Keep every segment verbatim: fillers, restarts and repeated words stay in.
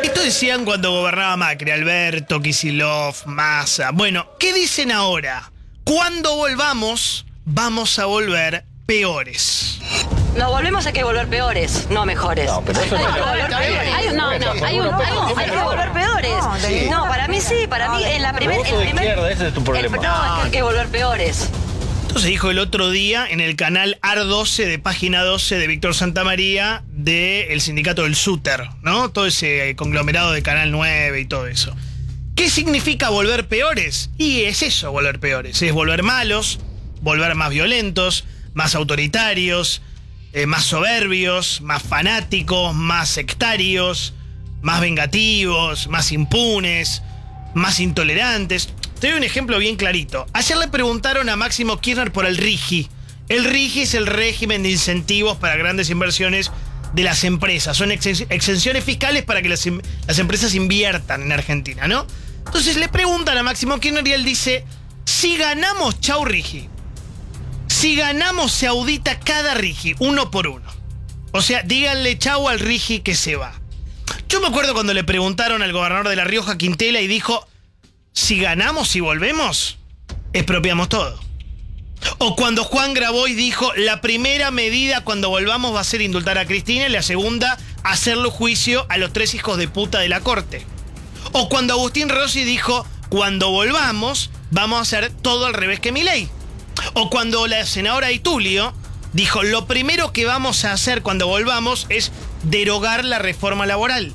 Esto decían cuando gobernaba Macri, Alberto, Kicillof, Massa. Bueno, ¿qué dicen ahora? Cuando volvamos, vamos a volver peores. Nos volvemos, hay que volver peores, no mejores. No, pero eso hay no que volver peores. Hay, no, no, hay, un, hay, un, hay que volver peores. No, sí. no, para mí sí, para mí en la primera... Vos sos de izquierda, ese es tu problema. El, no, es que hay que volver peores. Esto se dijo el otro día en el canal A R doce de Página doce de Víctor Santamaría del sindicato del Súter, ¿no? Todo ese conglomerado de Canal nueve y todo eso. ¿Qué significa volver peores? Y es eso, volver peores. Es volver malos, volver más violentos, más autoritarios, eh, más soberbios, más fanáticos, más sectarios, más vengativos, más impunes, más intolerantes. Te doy un ejemplo bien clarito. Ayer le preguntaron a Máximo Kirchner por el RIGI. El RIGI es el régimen de incentivos para grandes inversiones de las empresas. Son ex exenciones fiscales para que las, las empresas inviertan en Argentina, ¿no? Entonces le preguntan a Máximo Kirchner y él dice, si ganamos, chau RIGI. Si ganamos, se audita cada RIGI, uno por uno. O sea, díganle chau al RIGI que se va. Yo me acuerdo cuando le preguntaron al gobernador de La Rioja, Quintela, y dijo, si ganamos y volvemos, expropiamos todo. O cuando Juan Grabois dijo, la primera medida cuando volvamos va a ser indultar a Cristina y la segunda, hacerle juicio a los tres hijos de puta de la corte. O cuando Agustín Rossi dijo, cuando volvamos, vamos a hacer todo al revés que Milei. O cuando la senadora Itulio dijo, lo primero que vamos a hacer cuando volvamos es derogar la reforma laboral.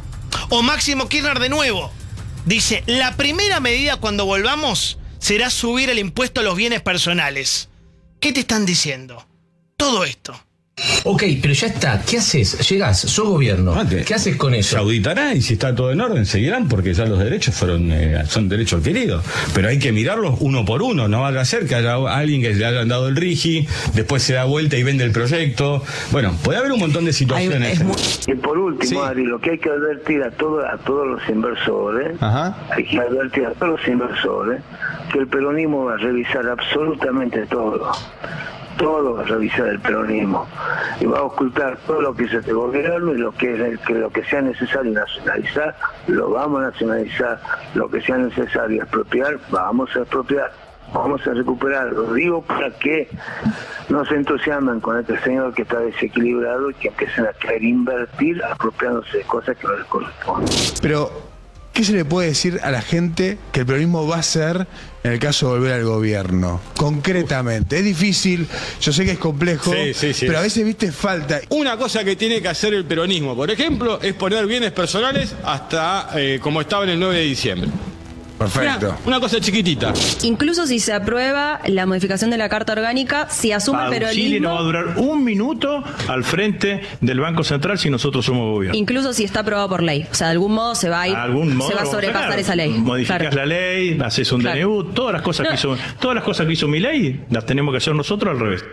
O Máximo Kirchner de nuevo dice, la primera medida cuando volvamos será subir el impuesto a los bienes personales. ¿Qué te están diciendo? Todo esto. Ok, pero ya está. ¿Qué haces? Llegás, sos gobierno. Mate. ¿Qué haces con eso? Se auditará y si está todo en orden, seguirán porque ya los derechos fueron eh, son derechos adquiridos. Pero hay que mirarlos uno por uno. No vaya a ser que haya alguien que le hayan dado el RIGI, después se da vuelta y vende el proyecto. Bueno, puede haber un montón de situaciones. Ay, muy... Y por último, sí. Ari, lo que hay que advertir a, todo, a todos los inversores, Ajá. hay que advertir a todos los inversores que el peronismo va a revisar absolutamente todo. Todo va a revisar el peronismo y va a ocultar todo lo que es este gobierno y lo que, que lo que sea necesario nacionalizar, lo vamos a nacionalizar, lo que sea necesario expropiar, vamos a expropiar, vamos a recuperar. Lo digo para que no se entusiasmen con este señor que está desequilibrado y que empiecen a querer invertir apropiándose de cosas que no les corresponden. Pero ¿qué se le puede decir a la gente que el peronismo va a hacer en el caso de volver al gobierno? Concretamente, es difícil, yo sé que es complejo, sí, sí, sí. pero a veces, viste, falta. Una cosa que tiene que hacer el peronismo, por ejemplo, es poner bienes personales hasta eh, como estaba en el nueve de diciembre. Perfecto. Una, una cosa chiquitita. Incluso si se aprueba la modificación de la Carta Orgánica, si asume el peronismo... Chile no va a durar un minuto al frente del Banco Central si nosotros somos gobierno. Incluso si está aprobado por ley. O sea, de algún modo se va a ir, modo se va a sobrepasar claro, esa ley. Modificas claro. la ley, haces un claro. D N U, todas las cosas no. que hizo, todas las cosas que hizo Milei las tenemos que hacer nosotros al revés.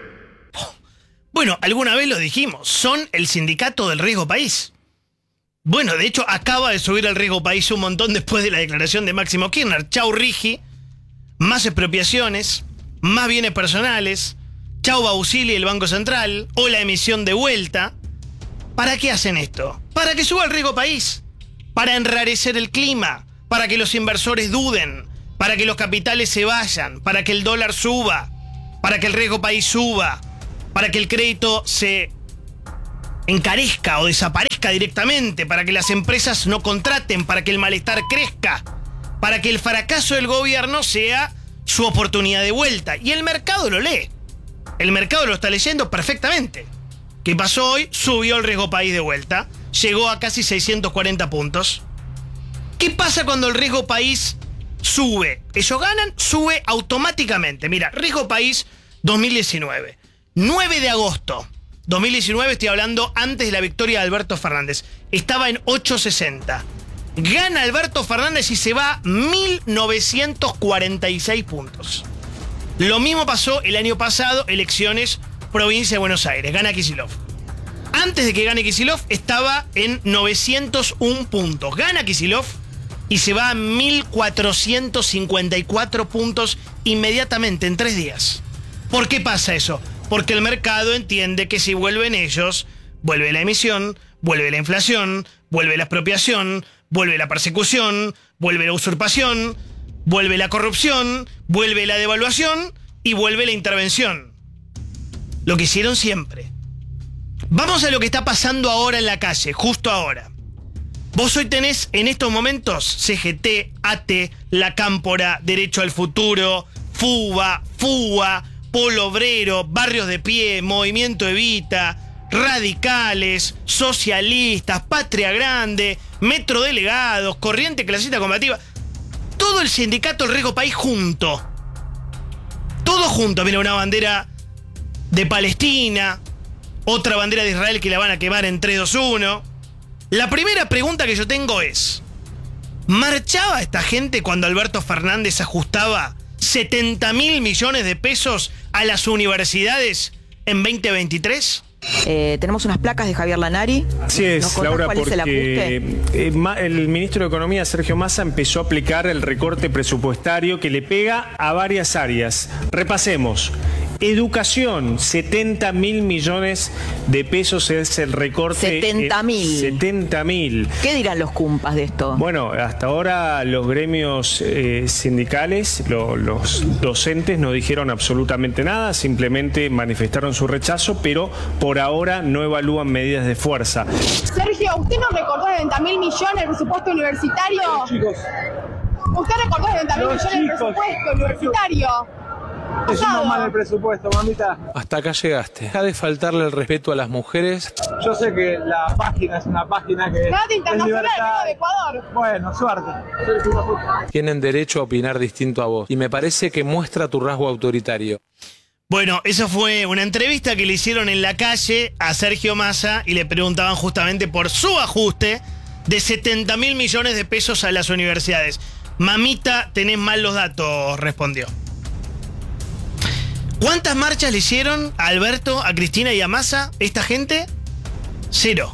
Bueno, alguna vez lo dijimos, son el sindicato del riesgo país. Bueno, de hecho, acaba de subir el riesgo país un montón después de la declaración de Máximo Kirchner. Chau RIGI, más expropiaciones, más bienes personales, chau Bausili y el Banco Central, o la emisión de vuelta. ¿Para qué hacen esto? Para que suba el riesgo país, para enrarecer el clima, para que los inversores duden, para que los capitales se vayan, para que el dólar suba, para que el riesgo país suba, para que el crédito se encarezca o desaparezca directamente, para que las empresas no contraten, para que el malestar crezca, para que el fracaso del gobierno sea su oportunidad de vuelta. Y el mercado lo lee. El mercado lo está leyendo perfectamente. ¿Qué pasó hoy? Subió el riesgo país de vuelta. Llegó a casi seiscientos cuarenta puntos. ¿Qué pasa cuando el riesgo país sube? Ellos ganan, sube automáticamente. Mira, riesgo país dos mil diecinueve. nueve de agosto. dos mil diecinueve, estoy hablando antes de la victoria de Alberto Fernández. Estaba en ocho sesenta. Gana Alberto Fernández y se va a mil novecientos cuarenta y seis puntos. Lo mismo pasó el año pasado, elecciones, provincia de Buenos Aires. Gana Kicillof. Antes de que gane Kicillof, estaba en novecientos uno puntos. Gana Kicillof y se va a mil cuatrocientos cincuenta y cuatro puntos inmediatamente, en tres días. ¿Por qué pasa eso? Porque el mercado entiende que si vuelven ellos, vuelve la emisión, vuelve la inflación, vuelve la expropiación, vuelve la persecución, vuelve la usurpación, vuelve la corrupción, vuelve la devaluación y vuelve la intervención. Lo que hicieron siempre. Vamos a lo que está pasando ahora en la calle, justo ahora. Vos hoy tenés en estos momentos C G T, A T E, La Cámpora, Derecho al Futuro, FUBA, FUA, Polo Obrero, Barrios de Pie, Movimiento Evita, radicales, socialistas, Patria Grande, Metrodelegados, Corriente Clasista Combativa. Todo el sindicato El Riesgo País junto. Todo junto. Mira, una bandera de Palestina, otra bandera de Israel que la van a quemar en tres, dos, uno. La primera pregunta que yo tengo es: ¿marchaba esta gente cuando Alberto Fernández ajustaba setenta mil millones de pesos a las universidades en veinte veintitrés? Eh, tenemos unas placas de Javier Lanari. Así es, Laura, cuál es el porque ajuste? eh, el ministro de Economía, Sergio Massa, empezó a aplicar el recorte presupuestario que le pega a varias áreas. Repasemos. Educación, setenta mil millones de pesos es el recorte. setenta mil. Eh, setenta mil. ¿Qué dirán los cumpas de esto? Bueno, hasta ahora los gremios eh, sindicales, lo, los docentes no dijeron absolutamente nada, simplemente manifestaron su rechazo, pero por ahora no evalúan medidas de fuerza. Sergio, ¿usted no recordó setenta mil millones el presupuesto universitario? No, chicos. ¿Usted recordó setenta mil No, millones el chicos. presupuesto universitario? Hicimos mal el presupuesto, mamita. Hasta acá llegaste. Deja de faltarle el respeto a las mujeres. Yo sé que la página es una página que Nada es internacional, libertad. de Ecuador. Bueno, suerte. Tienen derecho a opinar distinto a vos. Y me parece que muestra tu rasgo autoritario. Bueno, eso fue una entrevista que le hicieron en la calle a Sergio Massa y le preguntaban justamente por su ajuste de setenta mil millones de pesos a las universidades. Mamita, tenés mal los datos, respondió. ¿Cuántas marchas le hicieron a Alberto, a Cristina y a Massa esta gente? Cero.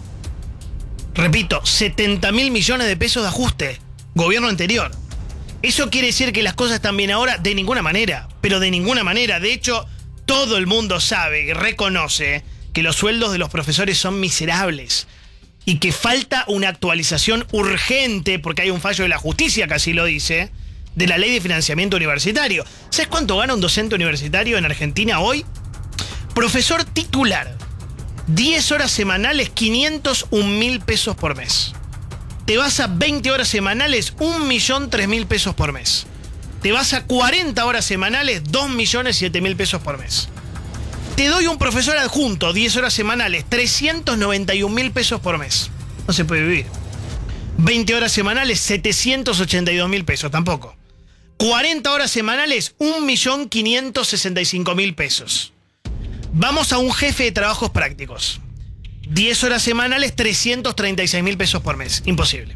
Repito, setenta mil millones de pesos de ajuste. Gobierno anterior. ¿Eso quiere decir que las cosas están bien ahora? De ninguna manera. Pero de ninguna manera. De hecho, todo el mundo sabe y reconoce que los sueldos de los profesores son miserables. Y que falta una actualización urgente, porque hay un fallo de la justicia que así lo dice, de la ley de financiamiento universitario. ¿Sabes cuánto gana un docente universitario en Argentina hoy? Profesor titular, diez horas semanales, quinientos un mil pesos por mes. Te vas a veinte horas semanales, un millón tres mil pesos por mes. Te vas a cuarenta horas semanales, dos millones siete mil pesos por mes. Te doy un profesor adjunto, diez horas semanales, trescientos noventa y un mil pesos por mes. No se puede vivir. veinte horas semanales, setecientos ochenta y dos mil pesos, tampoco. cuarenta horas semanales, un millón quinientos sesenta y cinco mil pesos. Vamos a un jefe de trabajos prácticos. diez horas semanales, trescientos treinta y seis mil pesos por mes. Imposible.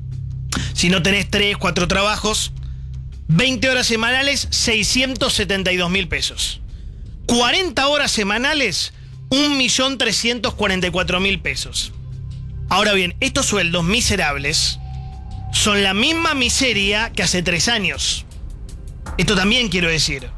Si no tenés tres, cuatro trabajos, veinte horas semanales, seiscientos setenta y dos mil pesos. cuarenta horas semanales, un millón trescientos cuarenta y cuatro mil pesos. Ahora bien, estos sueldos miserables son la misma miseria que hace tres años. Esto también quiero decir.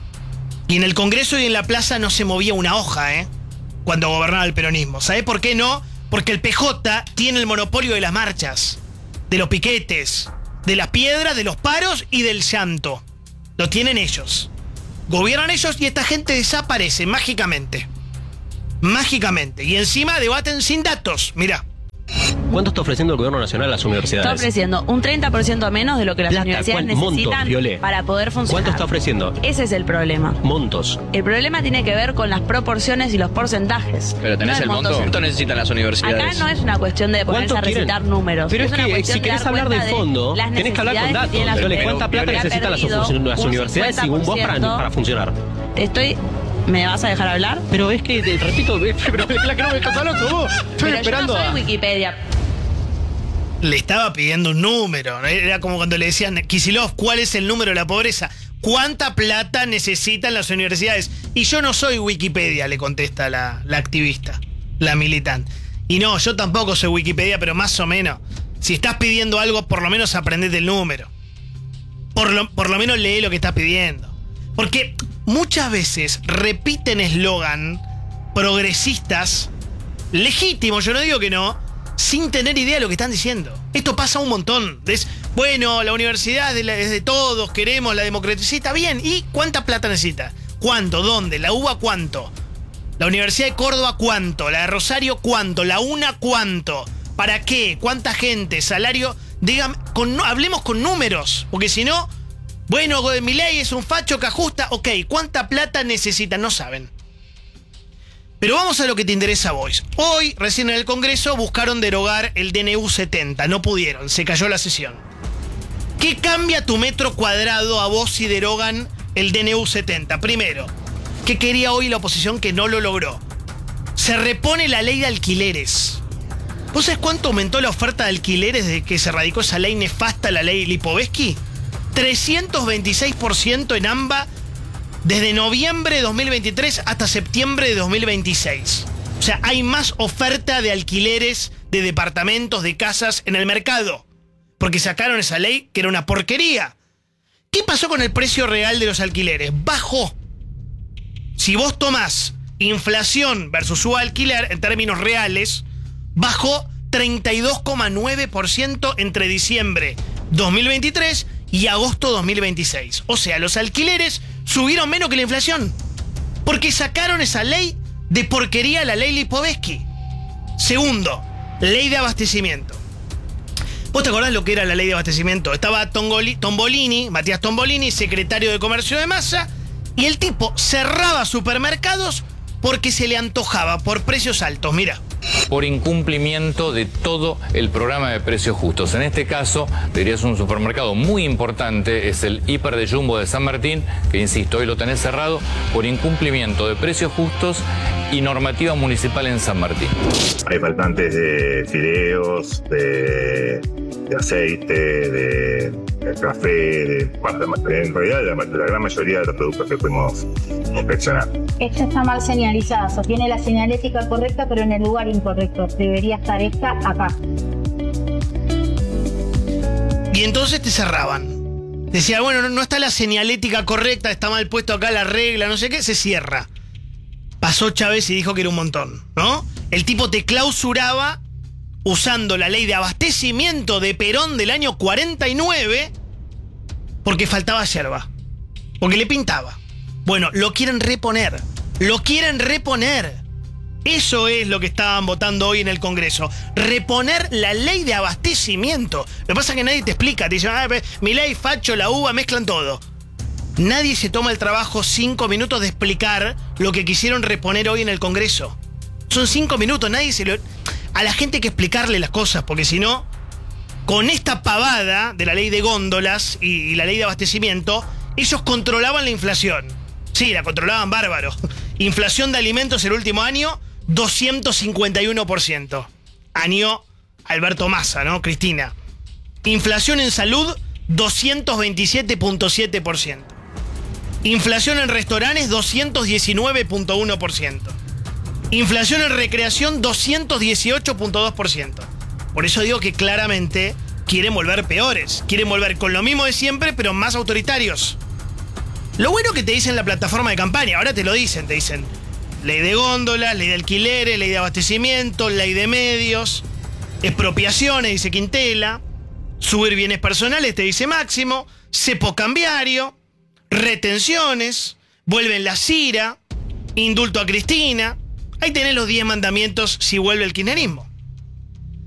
Y en el Congreso y en la plaza no se movía una hoja, ¿eh? Cuando gobernaba el peronismo. ¿Sabe por qué no? Porque el P J tiene el monopolio de las marchas, de los piquetes, de las piedras, de los paros y del llanto. Lo tienen ellos. Gobiernan ellos y esta gente desaparece mágicamente. Mágicamente. Y encima debaten sin datos. Mirá. ¿Cuánto está ofreciendo el gobierno nacional a las universidades? Está ofreciendo un treinta por ciento menos de lo que las Plata, universidades ¿cuál- montos, necesitan Violé? para poder funcionar. ¿Cuánto está ofreciendo? Ese es el problema. Montos. El problema tiene que ver con las proporciones y los porcentajes. Pero tenés No el monto. ¿Cuánto necesitan las universidades? Acá no es una cuestión de ponerse a ¿Cuánto quieren? recitar números. Pero es una que cuestión si de querés dar hablar de cuenta fondo, las tenés que hablar con necesidades datos. que tiene la Violé, sociedad. ¿cuánta plata Ha necesitan las, perdido las un universidades según vos para, cincuenta por ciento. para funcionar? Estoy... ¿Me vas a dejar hablar? Pero es que, te repito, pero es la que no me dejas hablar sos vos. Estoy Pero esperando yo no a... soy Wikipedia. Le estaba pidiendo un número. Era como cuando le decían, Kicillof, ¿cuál es el número de la pobreza? ¿Cuánta plata necesitan las universidades? Y yo no soy Wikipedia, le contesta la, la activista, la militante. Y no, yo tampoco soy Wikipedia, pero más o menos. Si estás pidiendo algo, por lo menos aprendete el número. Por lo, por lo menos lee lo que estás pidiendo. Porque muchas veces repiten eslogan progresistas, legítimos, yo no digo que no, sin tener idea de lo que están diciendo. Esto pasa un montón. Es, bueno, la universidad es de, la, es de todos, queremos la democracia. Sí, está bien. ¿Y cuánta plata necesita? ¿Cuánto? ¿Dónde? ¿La U B A cuánto? ¿La Universidad de Córdoba cuánto? ¿La de Rosario cuánto? ¿La UNA cuánto? ¿Para qué? ¿Cuánta gente? ¿Salario? Dígame, con, hablemos con números. Porque si no, bueno, Milei es un facho que ajusta. Ok, ¿cuánta plata necesitan? No saben. Pero vamos a lo que te interesa a vos. Hoy, recién en el Congreso, buscaron derogar el D N U setenta. No pudieron, se cayó la sesión. ¿Qué cambia tu metro cuadrado a vos si derogan el D N U setenta? Primero, ¿qué quería hoy la oposición que no lo logró? Se repone la ley de alquileres. ¿Vos sabés cuánto aumentó la oferta de alquileres desde que se radicó esa ley nefasta, la ley Lipovetsky? trescientos veintiséis por ciento en AMBA desde noviembre de dos mil veintitrés hasta septiembre de dos mil veintiséis. O sea, hay más oferta de alquileres, de departamentos, de casas en el mercado. Porque sacaron esa ley que era una porquería. ¿Qué pasó con el precio real de los alquileres? Bajó. Si vos tomás inflación versus su alquiler en términos reales, bajó treinta y dos coma nueve por ciento entre diciembre dos mil veintitrés y agosto dos mil veintiséis. O sea, los alquileres subieron menos que la inflación. Porque sacaron esa ley de porquería, la ley Lipovetsky. Segundo, ley de abastecimiento. ¿Vos te acordás lo que era la ley de abastecimiento? Estaba Tongoli, Tombolini, Matías Tombolini, secretario de Comercio de Massa, y el tipo cerraba supermercados porque se le antojaba por precios altos. Mira. Por incumplimiento de todo el programa de precios justos. En este caso, debería ser un supermercado muy importante, es el Hiper de Jumbo de San Martín, que insisto, hoy lo tenés cerrado por incumplimiento de precios justos y normativa municipal en San Martín. Hay faltantes de fideos, de, de aceite, de, de café, de, en realidad la, la gran mayoría de los productos que pudimos inspeccionar. Esta está mal señalizada, sostiene la señalética correcta, pero en el lugar incorrecto. Debería estar esta acá. Y entonces te cerraban. Decía, bueno, no, no está la señalética correcta, está mal puesto acá la regla, no sé qué, se cierra. Pasó Chávez y dijo que era un montón, ¿no? El tipo te clausuraba usando la ley de abastecimiento de Perón del año cuarenta y nueve porque faltaba yerba. Porque le pintaba. Bueno, lo quieren reponer. Lo quieren reponer. Eso es lo que estaban votando hoy en el Congreso. Reponer la ley de abastecimiento. Lo que pasa es que nadie te explica. Te dicen, ah, Milei, Facho, la uva, mezclan todo. Nadie se toma el trabajo cinco minutos de explicar lo que quisieron reponer hoy en el Congreso. Son cinco minutos, nadie se lo... A la gente hay que explicarle las cosas, porque si no, con esta pavada de la ley de góndolas y, y la ley de abastecimiento, ellos controlaban la inflación. Sí, la controlaban bárbaro. Inflación de alimentos el último año, doscientos cincuenta y uno por ciento. Año Alberto Massa, ¿no? Cristina. Inflación en salud, doscientos veintisiete punto siete por ciento. Inflación en restaurantes, doscientos diecinueve punto uno por ciento. Inflación en recreación, doscientos dieciocho punto dos por ciento. Por eso digo que claramente quieren volver peores. Quieren volver con lo mismo de siempre, pero más autoritarios. Lo bueno que te dicen la plataforma de campaña, ahora te lo dicen, te dicen ley de góndolas, ley de alquileres, ley de abastecimiento, ley de medios, expropiaciones, dice Quintela, subir bienes personales, te dice Máximo, cepo cambiario, retenciones, vuelven la C I R A, indulto a Cristina. Ahí tenés los diez mandamientos si vuelve el kirchnerismo.